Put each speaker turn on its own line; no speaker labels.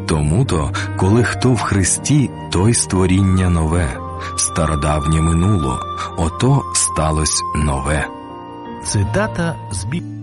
Тому-то, коли хто в Христі, той створіння нове, стародавнє минуло, ото сталось нове.
Цитата з Біблії.